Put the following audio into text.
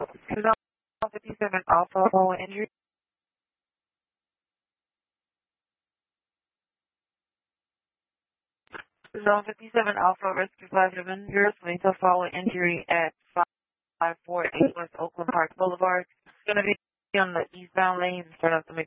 Zone 57 Alpha Following Injury. Zone 57 Alpha Rescue 57. You're to following injury at 548 West Oakland Park Boulevard. It's going to be on the eastbound lanes in front of the